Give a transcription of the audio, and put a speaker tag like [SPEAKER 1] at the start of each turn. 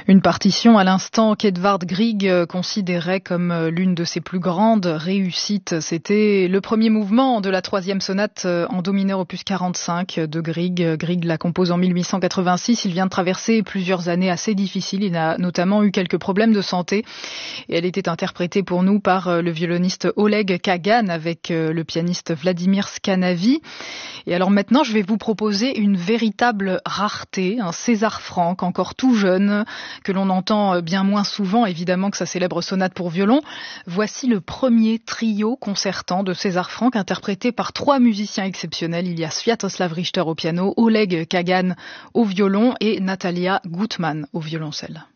[SPEAKER 1] Une partition à l'instant qu'Edvard Grieg considérait comme l'une de ses plus grandes réussites. C'était le premier mouvement de la troisième sonate en do mineur opus 45 de Grieg. Grieg la compose en 1886. Il vient de traverser plusieurs années assez difficiles. Il a notamment eu quelques problèmes de santé. Et elle était interprétée pour nous par le violoniste Oleg Kagan avec le pianiste Vladimir Skanavi. Et alors maintenant, je vais vous proposer une véritable rareté, un César Franck, encore tout jeune, que l'on entend bien moins souvent, évidemment, que sa célèbre sonate pour violon. Voici le premier trio concertant de César Franck, interprété par 3 musiciens exceptionnels. Il y a Sviatoslav Richter au piano, Oleg Kagan au violon et Natalia Gutman au violoncelle.